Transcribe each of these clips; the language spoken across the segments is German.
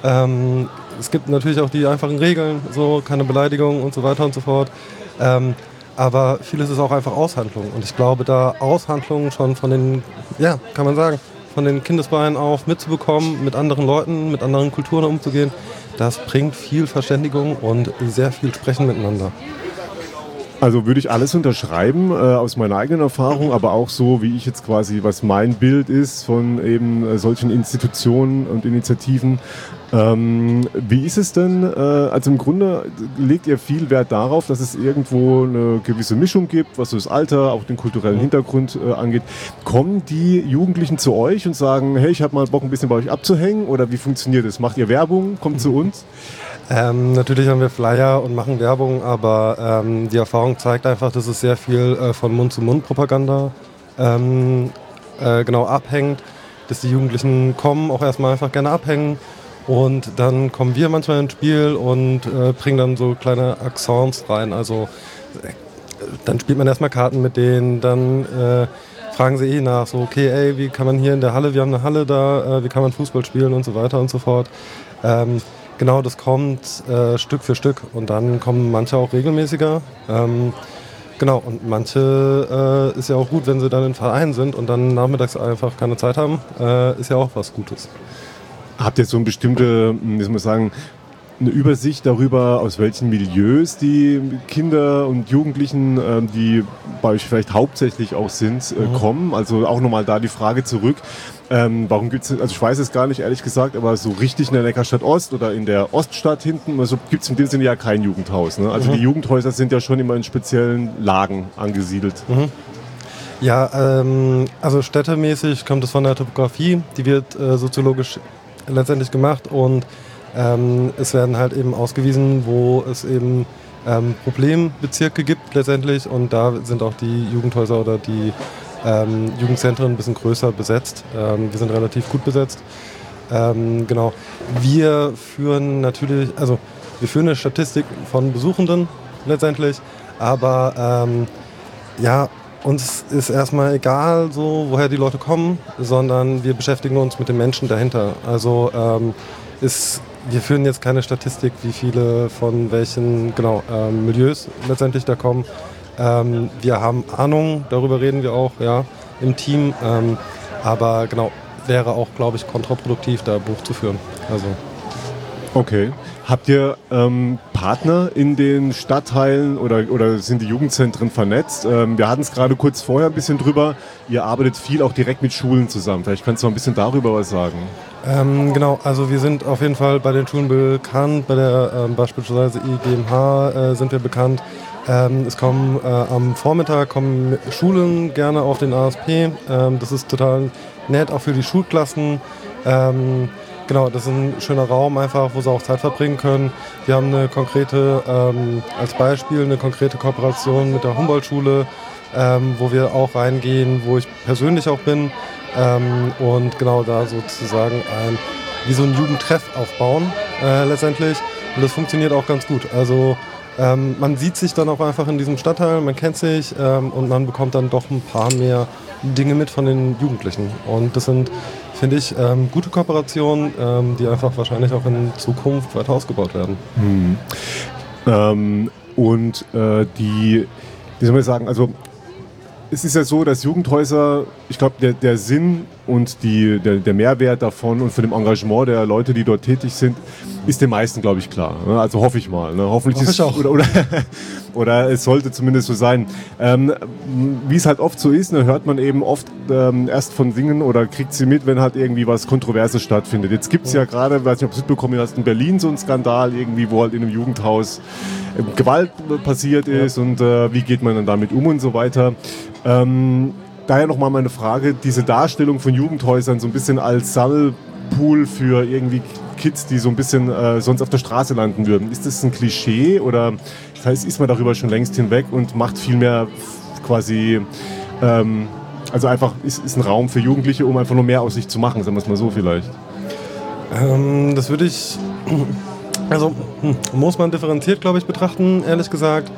Es gibt natürlich auch die einfachen Regeln, so keine Beleidigung und so weiter und so fort. Aber vieles ist auch einfach Aushandlung. Und ich glaube, da Aushandlungen schon von den, ja, kann man sagen, von den Kindesbeinen auf mitzubekommen, mit anderen Leuten, mit anderen Kulturen umzugehen, das bringt viel Verständigung und sehr viel Sprechen miteinander. Also würde ich alles unterschreiben, aus meiner eigenen Erfahrung, aber auch so, wie ich jetzt quasi, was mein Bild ist von eben solchen Institutionen und Initiativen. Wie ist es denn, also im Grunde legt ihr viel Wert darauf, dass es irgendwo eine gewisse Mischung gibt, was so das Alter, auch den kulturellen Hintergrund angeht. Kommen die Jugendlichen zu euch und sagen, hey, ich habe mal Bock, ein bisschen bei euch abzuhängen, oder wie funktioniert das? Macht ihr Werbung? Kommt zu uns? Natürlich haben wir Flyer und machen Werbung, aber die Erfahrung zeigt einfach, dass es sehr viel von Mund-zu-Mund-Propaganda genau abhängt, dass die Jugendlichen kommen, auch erstmal einfach gerne abhängen und dann kommen wir manchmal ins Spiel und bringen dann so kleine Accents rein, also dann spielt man erstmal Karten mit denen, dann fragen sie nach, so okay, ey, wie kann man hier in der Halle, wir haben eine Halle da, wie kann man Fußball spielen und so weiter und so fort. Genau, das kommt Stück für Stück und dann kommen manche auch regelmäßiger. Genau, und manche ist ja auch gut, wenn sie dann in Vereinen sind und dann nachmittags einfach keine Zeit haben, ist ja auch was Gutes. Habt ihr so eine bestimmte, wie soll man sagen, eine Übersicht darüber, aus welchen Milieus die Kinder und Jugendlichen, die bei euch vielleicht hauptsächlich auch sind, kommen? Also auch nochmal da die Frage zurück. Warum gibt es, also ich weiß es gar nicht, ehrlich gesagt, aber so richtig in der Neckarstadt Ost oder in der Oststadt hinten, also gibt es in dem Sinne ja kein Jugendhaus. Ne? Also die Jugendhäuser sind ja schon immer in speziellen Lagen angesiedelt. Ja, also städtemäßig kommt es von der Topografie, die wird soziologisch letztendlich gemacht und es werden halt eben ausgewiesen, wo es eben Problembezirke gibt letztendlich und da sind auch die Jugendhäuser oder die Jugendzentren ein bisschen größer besetzt. Wir sind relativ gut besetzt. Genau. Wir führen natürlich, also wir führen eine Statistik von Besuchenden letztendlich, aber ja, uns ist erstmal egal, so woher die Leute kommen, sondern wir beschäftigen uns mit den Menschen dahinter. Also wir führen jetzt keine Statistik, wie viele von welchen Milieus letztendlich da kommen. Wir haben Ahnung, darüber reden wir auch, ja, im Team. Aber genau, wäre auch, glaube ich, kontraproduktiv, da Buch zu führen. Also. Okay. Habt ihr Partner in den Stadtteilen oder sind die Jugendzentren vernetzt? Wir hatten es gerade kurz vorher ein bisschen drüber. Ihr arbeitet viel auch direkt mit Schulen zusammen. Vielleicht kannst du mal ein bisschen darüber was sagen. Genau, also wir sind auf jeden Fall bei den Schulen bekannt. Bei der beispielsweise IGMH sind wir bekannt. Es kommen am Vormittag kommen Schulen gerne auf den ASP. Das ist total nett, auch für die Schulklassen. Genau, das ist ein schöner Raum einfach, wo sie auch Zeit verbringen können. Wir haben eine konkrete, als Beispiel, eine konkrete Kooperation mit der Humboldt-Schule, wo wir auch reingehen, wo ich persönlich auch bin. Und genau da sozusagen wie so ein Jugendtreff aufbauen letztendlich. Und das funktioniert auch ganz gut. Also man sieht sich dann auch einfach in diesem Stadtteil, man kennt sich und man bekommt dann doch ein paar mehr Dinge mit von den Jugendlichen. Und das sind, finde ich, gute Kooperationen, die einfach wahrscheinlich auch in Zukunft weiter ausgebaut werden. Wie soll man sagen, also es ist ja so, dass Jugendhäuser, ich glaube, der Sinn und der Mehrwert davon und von dem Engagement der Leute, die dort tätig sind, ist den meisten, glaube ich, klar. Also hoffe ich mal. Ne? Hoffentlich ist es auch. Oder es sollte zumindest so sein. Wie es halt oft so ist, ne, hört man eben oft erst von Dingen oder kriegt sie mit, wenn halt irgendwie was Kontroverses stattfindet. Jetzt gibt es ja gerade, weiß nicht, ob du es mitbekommen hast, in Berlin so einen Skandal, irgendwie, wo halt in einem Jugendhaus Gewalt passiert ist und wie geht man dann damit um und so weiter. Daher nochmal meine Frage, diese Darstellung von Jugendhäusern so ein bisschen als Sammelpool für irgendwie Kids, die so ein bisschen sonst auf der Straße landen würden. Ist das ein Klischee oder das heißt, ist man darüber schon längst hinweg und macht viel mehr quasi, also einfach ist ein Raum für Jugendliche, um einfach nur mehr aus sich zu machen, sagen wir es mal so vielleicht? Das würde ich, also muss man differenziert, glaube ich, betrachten, ehrlich gesagt.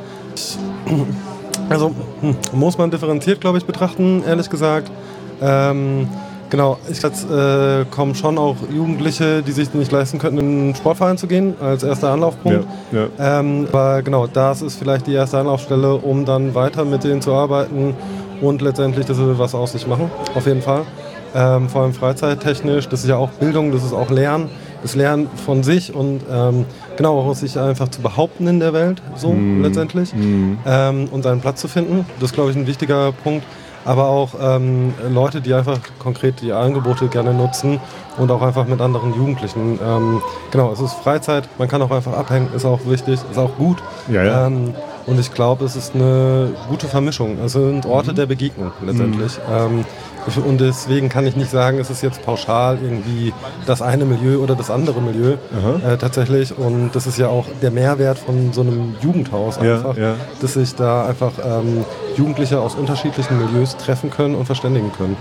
Genau, jetzt kommen schon auch Jugendliche, die sich nicht leisten könnten, in einen Sportverein zu gehen, als erster Anlaufpunkt. Ja. Aber genau, das ist vielleicht die erste Anlaufstelle, um dann weiter mit denen zu arbeiten und letztendlich, dass sie was aus sich machen, auf jeden Fall. Vor allem freizeittechnisch, das ist ja auch Bildung, das ist auch Lernen, das Lernen von sich und genau, auch sich einfach zu behaupten in der Welt, so letztendlich, und seinen Platz zu finden. Das ist, glaube ich, ein wichtiger Punkt. Aber auch Leute, die einfach konkret die Angebote gerne nutzen und auch einfach mit anderen Jugendlichen. Genau, es ist Freizeit, man kann auch einfach abhängen, ist auch wichtig, ist auch gut. Ja. Und ich glaube, es ist eine gute Vermischung. Es sind Orte der Begegnung letztendlich. Und deswegen kann ich nicht sagen, es ist jetzt pauschal irgendwie das eine Milieu oder das andere Milieu tatsächlich. Und das ist ja auch der Mehrwert von so einem Jugendhaus einfach, dass sich da einfach Jugendliche aus unterschiedlichen Milieus treffen können und verständigen können.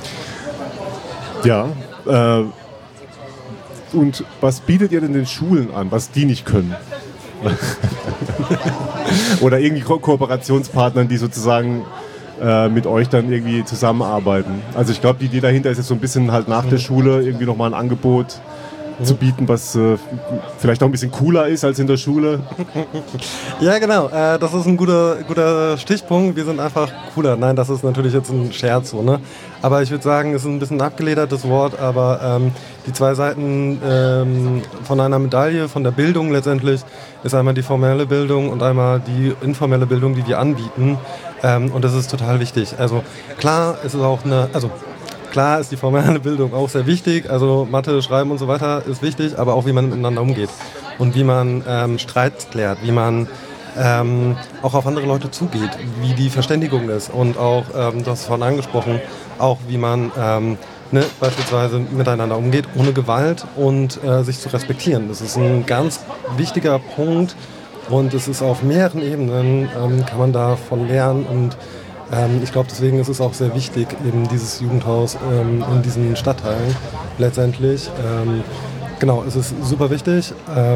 Ja, und was bietet ihr denn den Schulen an, was die nicht können? Oder irgendwie Kooperationspartnern, die sozusagen mit euch dann irgendwie zusammenarbeiten. Also ich glaube, die Idee dahinter ist jetzt so ein bisschen halt nach der Schule irgendwie nochmal ein Angebot zu bieten, was vielleicht auch ein bisschen cooler ist als in der Schule. Ja, genau. Das ist ein guter Stichpunkt. Wir sind einfach cooler. Nein, das ist natürlich jetzt ein Scherz, so, ne? Aber ich würde sagen, es ist ein bisschen ein abgeledertes Wort, aber die zwei Seiten von einer Medaille, von der Bildung letztendlich, ist einmal die formelle Bildung und einmal die informelle Bildung, die wir anbieten. Und das ist total wichtig. Also klar, es ist auch klar ist die formelle Bildung auch sehr wichtig, also Mathe, Schreiben und so weiter ist wichtig, aber auch wie man miteinander umgeht und wie man Streit klärt, wie man auch auf andere Leute zugeht, wie die Verständigung ist und auch, du hast es vorhin angesprochen, auch wie man beispielsweise miteinander umgeht, ohne Gewalt und sich zu respektieren. Das ist ein ganz wichtiger Punkt und es ist auf mehreren Ebenen, kann man davon lernen und ich glaube, deswegen ist es auch sehr wichtig, eben dieses Jugendhaus in diesen Stadtteilen letztendlich. Genau, es ist super wichtig.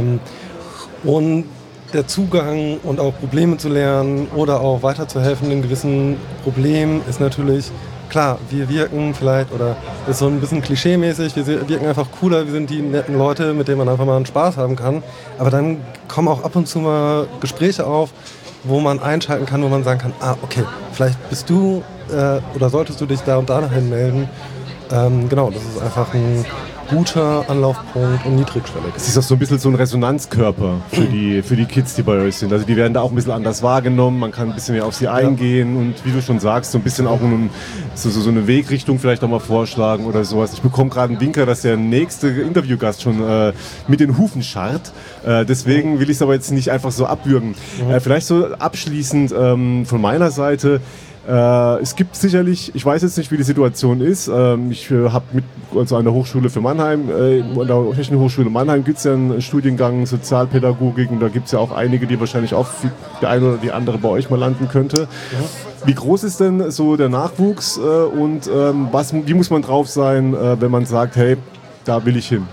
Und der Zugang und auch Probleme zu lernen oder auch weiterzuhelfen in gewissen Problemen ist natürlich, klar, wir wirken vielleicht, oder ist so ein bisschen klischee-mäßig, wir wirken einfach cooler, wir sind die netten Leute, mit denen man einfach mal einen Spaß haben kann. Aber dann kommen auch ab und zu mal Gespräche auf, wo man einschalten kann, wo man sagen kann, okay, vielleicht bist du oder solltest du dich da und dahin melden. Genau, das ist einfach ein guter Anlaufpunkt und niedrigschwellig. Es ist auch so ein bisschen so ein Resonanzkörper für die Kids, die bei euch sind. Also die werden da auch ein bisschen anders wahrgenommen, man kann ein bisschen mehr auf sie eingehen und wie du schon sagst, so ein bisschen auch so eine Wegrichtung vielleicht auch mal vorschlagen oder sowas. Ich bekomme gerade einen Winker, dass der nächste Interviewgast schon mit den Hufen scharrt. Deswegen will ich es aber jetzt nicht einfach so abwürgen. Vielleicht so abschließend von meiner Seite, es gibt sicherlich, ich weiß jetzt nicht, wie die Situation ist, ich habe also an der Hochschule für Mannheim, an der Technischen Hochschule Mannheim gibt es ja einen Studiengang Sozialpädagogik und da gibt es ja auch einige, die wahrscheinlich auch die eine oder die andere bei euch mal landen könnte. Wie groß ist denn so der Nachwuchs und wie muss man drauf sein, wenn man sagt, hey, da will ich hin?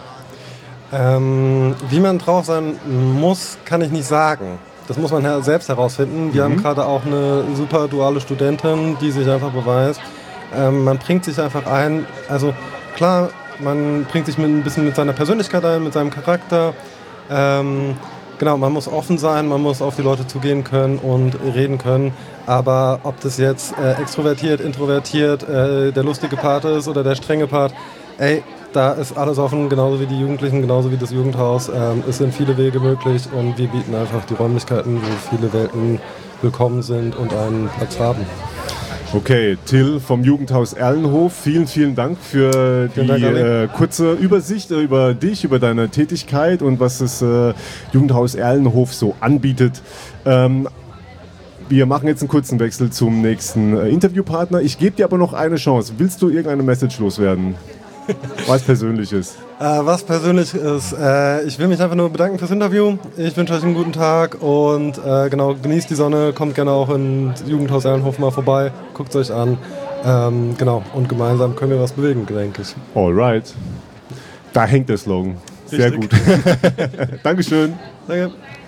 Wie man drauf sein muss, kann ich nicht sagen. Das muss man selbst herausfinden. Wir haben gerade auch eine super duale Studentin, die sich einfach beweist. Man bringt sich einfach ein. Also klar, man bringt sich ein bisschen mit seiner Persönlichkeit ein, mit seinem Charakter. Genau, man muss offen sein, man muss auf die Leute zugehen können und reden können. Aber ob das jetzt extrovertiert, introvertiert, der lustige Part ist oder der strenge Part, da ist alles offen, genauso wie die Jugendlichen, genauso wie das Jugendhaus. Es sind viele Wege möglich und wir bieten einfach die Räumlichkeiten, wo viele Welten willkommen sind und einen Platz haben. Okay, Till vom Jugendhaus Erlenhof, vielen, vielen Dank für die kurze Übersicht über dich, über deine Tätigkeit und was das Jugendhaus Erlenhof so anbietet. Wir machen jetzt einen kurzen Wechsel zum nächsten Interviewpartner. Ich gebe dir aber noch eine Chance. Willst du irgendeine Message loswerden? Was Persönliches. Was Persönliches ist. Ich will mich einfach nur bedanken fürs Interview. Ich wünsche euch einen guten Tag und genau, genießt die Sonne, kommt gerne auch ins Jugendhaus Erlenhof mal vorbei, guckt es euch an. Genau, und gemeinsam können wir was bewegen, denke ich. Alright. Da hängt der Slogan. Sehr gut. Dankeschön. Danke.